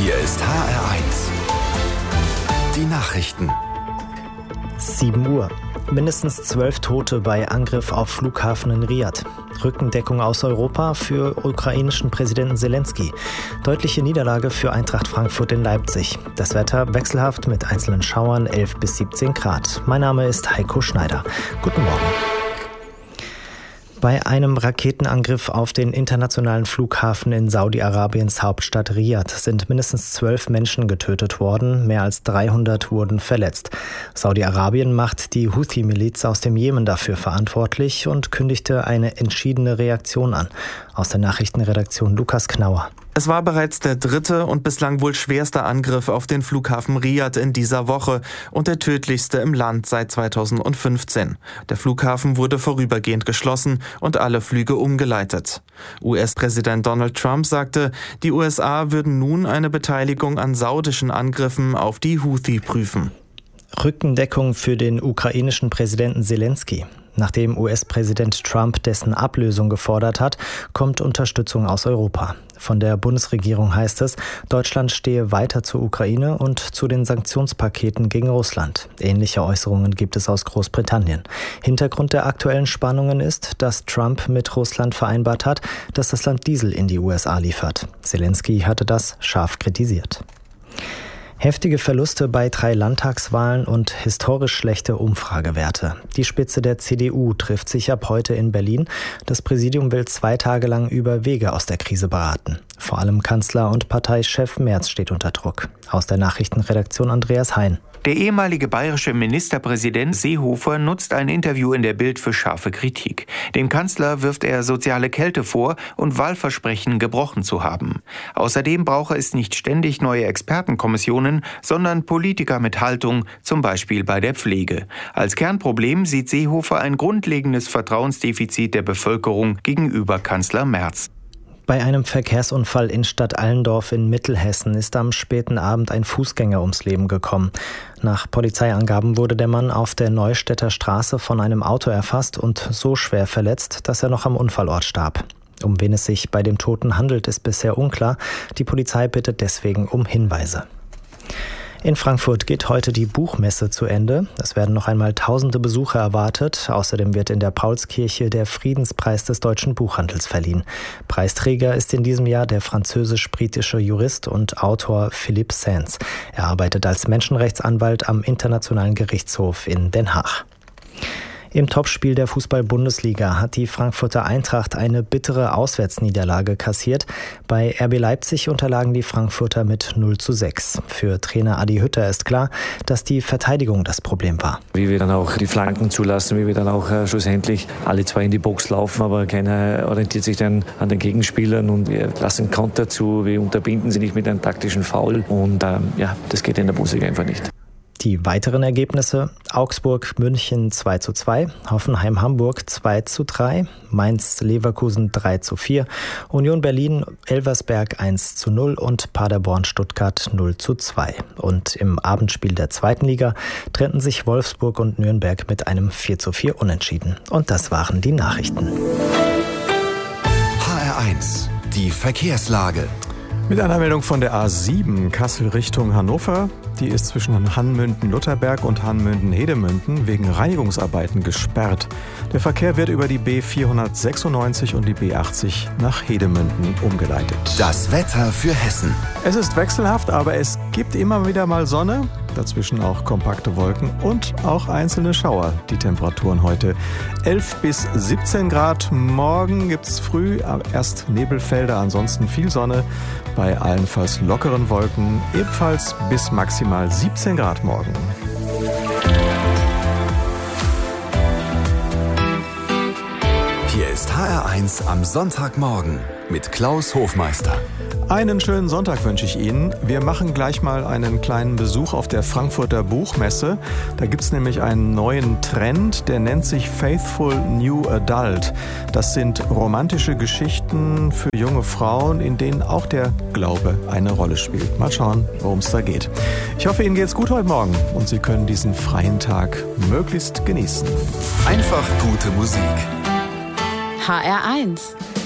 Hier ist HR1. Die Nachrichten. 7 Uhr. Mindestens 12 Tote bei Angriff auf Flughafen in Riad. Rückendeckung aus Europa für ukrainischen Präsidenten Zelensky. Deutliche Niederlage für Eintracht Frankfurt in Leipzig. Das Wetter wechselhaft mit einzelnen Schauern 11 bis 17 Grad. Mein Name ist Heiko Schneider. Guten Morgen. Bei einem Raketenangriff auf den internationalen Flughafen in Saudi-Arabiens Hauptstadt Riad sind mindestens 12 Menschen getötet worden, mehr als 300 wurden verletzt. Saudi-Arabien macht die Houthi-Miliz aus dem Jemen dafür verantwortlich und kündigte eine entschiedene Reaktion an. Aus der Nachrichtenredaktion Lukas Knauer. Es war bereits der dritte und bislang wohl schwerste Angriff auf den Flughafen Riad in dieser Woche und der tödlichste im Land seit 2015. Der Flughafen wurde vorübergehend geschlossen und alle Flüge umgeleitet. US-Präsident Donald Trump sagte, die USA würden nun eine Beteiligung an saudischen Angriffen auf die Houthi prüfen. Rückendeckung für den ukrainischen Präsidenten Zelensky. Nachdem US-Präsident Trump dessen Ablösung gefordert hat, kommt Unterstützung aus Europa. Von der Bundesregierung heißt es, Deutschland stehe weiter zur Ukraine und zu den Sanktionspaketen gegen Russland. Ähnliche Äußerungen gibt es aus Großbritannien. Hintergrund der aktuellen Spannungen ist, dass Trump mit Russland vereinbart hat, dass das Land Diesel in die USA liefert. Zelensky hatte das scharf kritisiert. Heftige Verluste bei 3 Landtagswahlen und historisch schlechte Umfragewerte. Die Spitze der CDU trifft sich ab heute in Berlin. Das Präsidium will 2 Tage lang über Wege aus der Krise beraten. Vor allem Kanzler und Parteichef Merz steht unter Druck. Aus der Nachrichtenredaktion Andreas Hein. Der ehemalige bayerische Ministerpräsident Seehofer nutzt ein Interview in der Bild für scharfe Kritik. Dem Kanzler wirft er soziale Kälte vor und Wahlversprechen gebrochen zu haben. Außerdem brauche es nicht ständig neue Expertenkommissionen, sondern Politiker mit Haltung, zum Beispiel bei der Pflege. Als Kernproblem sieht Seehofer ein grundlegendes Vertrauensdefizit der Bevölkerung gegenüber Kanzler Merz. Bei einem Verkehrsunfall in Stadt Allendorf in Mittelhessen ist am späten Abend ein Fußgänger ums Leben gekommen. Nach Polizeiangaben wurde der Mann auf der Neustädter Straße von einem Auto erfasst und so schwer verletzt, dass er noch am Unfallort starb. Um wen es sich bei dem Toten handelt, ist bisher unklar. Die Polizei bittet deswegen um Hinweise. In Frankfurt geht heute die Buchmesse zu Ende. Es werden noch einmal tausende Besucher erwartet. Außerdem wird in der Paulskirche der Friedenspreis des deutschen Buchhandels verliehen. Preisträger ist in diesem Jahr der französisch-britische Jurist und Autor Philippe Sands. Er arbeitet als Menschenrechtsanwalt am Internationalen Gerichtshof in Den Haag. Im Topspiel der Fußball-Bundesliga hat die Frankfurter Eintracht eine bittere Auswärtsniederlage kassiert. Bei RB Leipzig unterlagen die Frankfurter mit 0:6. Für Trainer Adi Hütter ist klar, dass die Verteidigung das Problem war. Wie wir dann auch die Flanken zulassen, wie wir dann auch schlussendlich alle 2 in die Box laufen, aber keiner orientiert sich dann an den Gegenspielern und wir lassen Konter zu, wir unterbinden sie nicht mit einem taktischen Foul und das geht in der Bundesliga einfach nicht. Die weiteren Ergebnisse: Augsburg-München 2:2, Hoffenheim-Hamburg 2:3, Mainz-Leverkusen 3:4, Union Berlin-Elversberg 1:0 und Paderborn-Stuttgart 0:2. Und im Abendspiel der 2. Liga trennten sich Wolfsburg und Nürnberg mit einem 4:4 Unentschieden. Und das waren die Nachrichten. HR1, die Verkehrslage. Mit einer Meldung von der A7 Kassel Richtung Hannover. Die ist zwischen Hanmünden-Lutherberg und Hanmünden-Hedemünden wegen Reinigungsarbeiten gesperrt. Der Verkehr wird über die B496 und die B80 nach Hedemünden umgeleitet. Das Wetter für Hessen. Es ist wechselhaft, aber es gibt immer wieder mal Sonne. Dazwischen auch kompakte Wolken und auch einzelne Schauer. Die Temperaturen heute 11 bis 17 Grad. Morgen gibt's früh erst Nebelfelder, ansonsten viel Sonne. Bei allenfalls lockeren Wolken ebenfalls bis maximal 17 Grad morgen. Hier ist HR1 am Sonntagmorgen mit Klaus Hofmeister. Einen schönen Sonntag wünsche ich Ihnen. Wir machen gleich mal einen kleinen Besuch auf der Frankfurter Buchmesse. Da gibt es nämlich einen neuen Trend, der nennt sich Faithful New Adult. Das sind romantische Geschichten für junge Frauen, in denen auch der Glaube eine Rolle spielt. Mal schauen, worum es da geht. Ich hoffe, Ihnen geht's gut heute Morgen und Sie können diesen freien Tag möglichst genießen. Einfach gute Musik. HR1